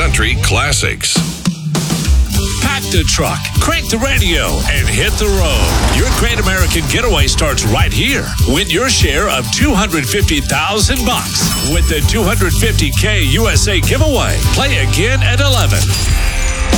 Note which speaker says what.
Speaker 1: country classics.
Speaker 2: Pack the truck, crank the radio, and hit the road. Your Great American Getaway starts right here. Win your share of $250,000 with the $250K USA giveaway. Play again at 11.